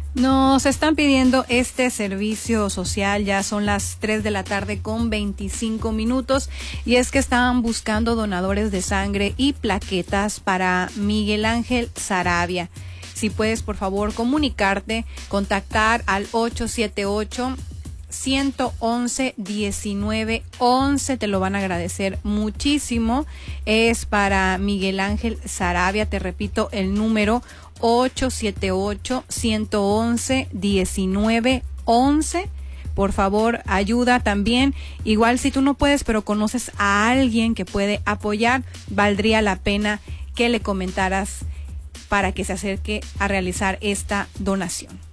Nos están pidiendo este servicio social, ya son las 3 de la tarde con 25 minutos y es que estaban buscando donadores de sangre y plaquetas para Miguel Ángel Saravia. Si puedes, por favor, comunicarte, contactar al 878-111-1911, te lo van a agradecer muchísimo. Es para Miguel Ángel Saravia, te repito el número 878-111-1911. Por favor, ayuda también. Igual si tú no puedes, pero conoces a alguien que puede apoyar, valdría la pena que le comentaras para que se acerque a realizar esta donación.